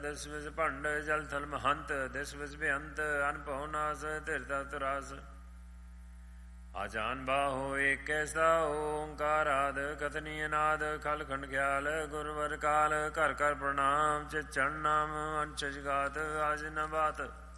ਦਿਸ ਵਿਸ ਭੰਡ ਜਲ ਥਲ ਮਹੰਤ ਦਿਸ ਵਿਸ ਬੇਅੰਤ ਅਨਭਉ ਨਾਸ ਧਿਰਤਾ ਤੁਰਾਸ ਆਜਾਨ ਬਾਹੋ ਏਕ ਕੈਸਾ ਓੰਕਾਰਾਦ ਕਥਨੀ ਅਨਾਦ ਖਲ ਖੰਡ ਖਿਆਲ ਗੁਰਵਰ ਕਾਲ ਘਰ ਘਰ ਪ੍ਰਣਾਮ ਚਿਤ ਚਰਨ ਨਾਮ ਅੰਚ ਜਗਾਤ ਆਜ ਨ ਬਾਤ